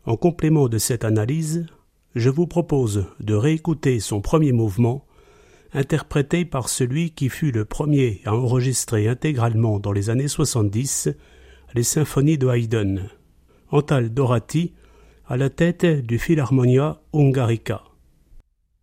En complément de cette analyse, je vous propose de réécouter son premier mouvement, interprété par celui qui fut le premier à enregistrer intégralement dans les années 70 les symphonies de Haydn, Antal Dorati, à la tête du Philharmonia Hungarica.